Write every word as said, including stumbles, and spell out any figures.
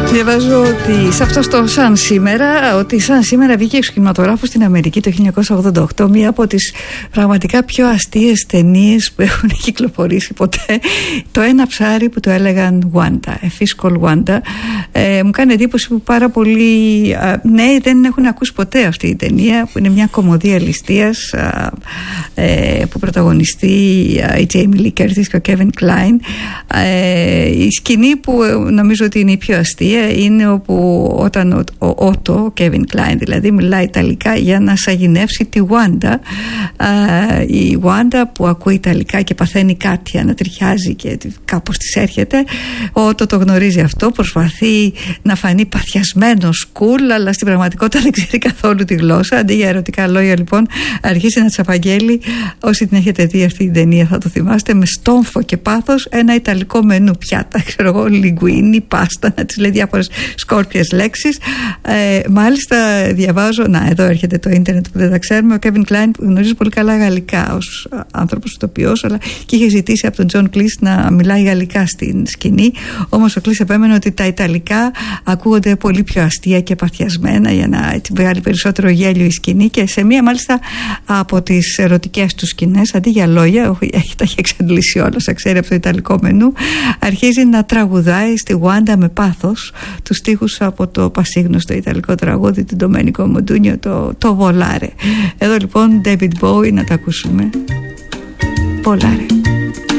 Διαβάζω ότι σε αυτό το σαν σήμερα, ότι σαν σήμερα βγήκε εξ κινηματογράφου στην Αμερική το χίλια εννιακόσια ογδόντα οκτώ, μία από τις πραγματικά πιο αστείες ταινίες που έχουν κυκλοφορήσει ποτέ. Το Ένα ψάρι που το έλεγαν Wanda, A Fish Called Wanda. Ε, μου κάνει εντύπωση που πάρα πολλοί α, νέοι δεν έχουν ακούσει ποτέ αυτή η ταινία, που είναι μια κωμωδία ληστείας α, ε, που πρωταγωνιστεί α, η Jamie Lee Curtis και ο Kevin Kline. Ε, η σκηνή που νομίζω ότι είναι η πιο αστεία είναι όπου όταν ο, ο Ότο, ο Kevin Kline δηλαδή, μιλάει ιταλικά για να σαγηνεύσει τη Wanda. Α, η Wanda που ακούει ιταλικά και παθαίνει κάτι, ανατριχιάζει και κάπως της έρχεται. Ο Ότο το γνωρίζει αυτό, προσπαθεί να φανεί παθιασμένος, cool, αλλά στην πραγματικότητα δεν ξέρει καθόλου τη γλώσσα. Αντί για ερωτικά λόγια, λοιπόν, αρχίζει να της απαγγέλει, όσοι την έχετε δει αυτή την ταινία θα το θυμάστε, με στόμφο και πάθος ένα ιταλικό μενού, πιάτα, ξέρω εγώ, λιγκουίνι, πάστα, να της λέει διάφορες σκόρπιες λέξεις. Ε, μάλιστα διαβάζω, να εδώ έρχεται το ίντερνετ που δεν τα ξέρουμε, ο Kevin Kline που γνωρίζει πολύ καλά γαλλικά ως άνθρωπος ηθοποιός, αλλά και είχε ζητήσει από τον John Cleese να μιλάει γαλλικά στην σκηνή, όμως ο Cleese επέμενε ότι τα ιταλικά ακούγονται πολύ πιο αστεία και παθιασμένα για να έτσι βγάλει περισσότερο γέλιο η σκηνή, και σε μία μάλιστα από τις ερωτικές του σκηνές, αντί για λόγια, έχει, τα έχει εξαντλήσει όλα, σαν ξέρει από το ιταλικό μενού, αρχίζει να τραγουδάει στη Wanda με πάθος τους στίχους από το πασίγνωστο ιταλικό τραγούδι του Ντομένικο Μοντούνιο, το, το Volare. Εδώ λοιπόν David Bowie, να τα ακούσουμε. Volare.